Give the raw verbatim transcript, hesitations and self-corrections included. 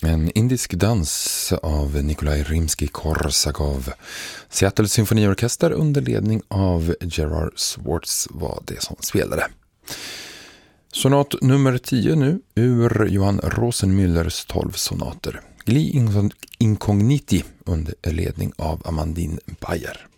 En indisk dans av Nikolaj Rimsky-Korsakov. Seattle symfoniorkester under ledning av Gerard Swartz var det som spelade. Sonat nummer tio nu ur Johan Rosenmüllers tolv sonater. Gli Incogniti under ledning av Amandine Bayer.